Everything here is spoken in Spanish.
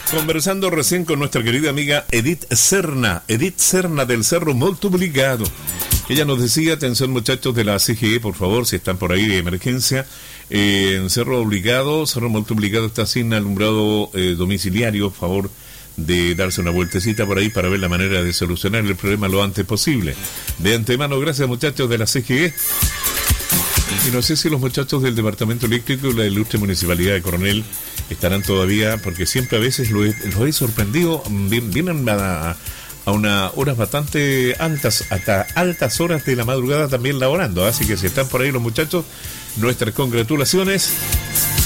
Conversando recién con nuestra querida amiga Edith Serna del Cerro Molto Obligado. Ella nos decía, atención muchachos de la CGE, por favor, si están por ahí de emergencia, en Cerro Molto Obligado está sin alumbrado domiciliario, por favor de darse una vueltecita por ahí para ver la manera de solucionar el problema lo antes posible. De antemano, gracias muchachos de la CGE. Y no sé si los muchachos del Departamento Eléctrico y la ilustre Municipalidad de Coronel estarán todavía, porque siempre a veces los he sorprendido, vienen a unas horas bastante altas, hasta altas horas de la madrugada también laborando, así que si están por ahí los muchachos, nuestras congratulaciones.